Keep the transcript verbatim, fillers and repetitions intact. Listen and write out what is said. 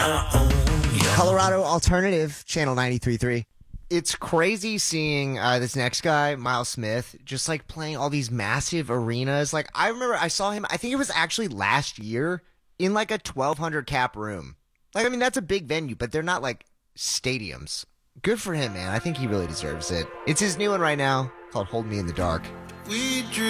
Colorado Alternative, Channel ninety-three point three. It's crazy seeing uh, this next guy, Miles Smith, just like playing all these massive arenas. Like, I remember I saw him, I think it was actually last year, in like a twelve hundred cap room. Like, I mean, that's a big venue, but they're not like stadiums. Good for him, man. I think he really deserves it. It's his new one right now called Hold Me in the Dark. We drew